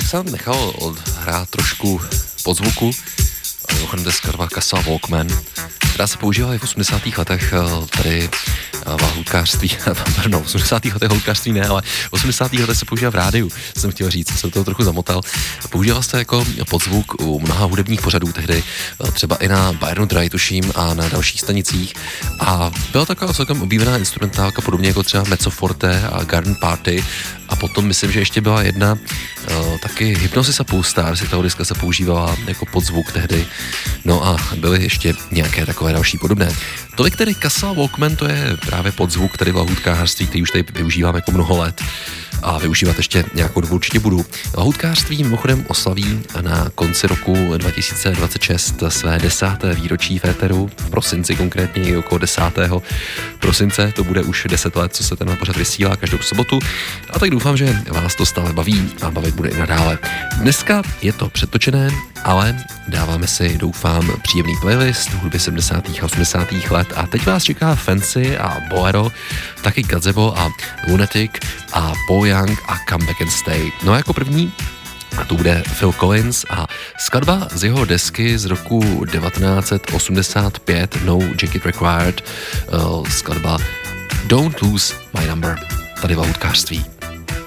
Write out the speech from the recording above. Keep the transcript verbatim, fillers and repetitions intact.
tak jsem nechal odhrát trošku pod zvuku. Mimochodem, to je skladba Casa Walkman, která se používala i v osmdesátých letech tady v hudkářství, pardon, v osmdesátých letech hudkářství ne, ale v osmdesátých letech se používá v rádiu, jsem chtěl říct, jsem toho trochu zamotal. Používal se jako podzvuk u mnoha hudebních pořadů tehdy, třeba i na Bayernu Dry, tuším, a na dalších stanicích. A byla taková celkem oblíbená instrumentálka, podobně jako třeba Mezzo Forte a Garden Party. A potom myslím, že ještě byla jedna uh, taky Hypnosis a Poolstar, si toho diska se používala jako podzvuk tehdy. No a byly ještě nějaké takové další podobné. Tolik tedy Casa Walkman, to je právě podzvuk, který v lahůdkářství, který už tady využívám jako mnoho let a využívat ještě nějakou dobu určitě budu. Lahůdkářství mimochodem oslaví na konci roku dva tisíce dvacet šest své desáté výročí v éteru, v prosinci konkrétně okolo desátého prosince, to bude už deset let, co se ten pořad vysílá každou sobotu, a tak doufám, že vás to stále baví a bavit bude i nadále. Dneska je to přetočené, ale dáváme si, doufám, příjemný playlist hudby sedmdesátých a osmdesátých let a teď vás čeká Fancy a Bolero, taky Gazebo a Lunatic a Paul Young a Come Back and Stay. No a jako první a to bude Phil Collins a skladba z jeho desky z roku devatenáct set osmdesát pět, No Jacket Required, uh, skladba Don't Lose My Number, tady v hudkářství.